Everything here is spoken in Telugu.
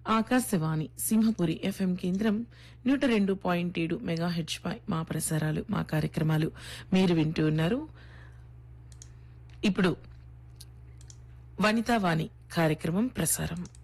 ఆకాశవాణి సింహపురి ఎఫ్ఎం కేంద్రం 102.7 మెగాహెర్ట్జ్ పై మా ప్రసారాలు మా కార్యక్రమాలు మీరు వింటూ ఉన్నారు. ఇప్పుడు వనితావాణి కార్యక్రమం ప్రసారం.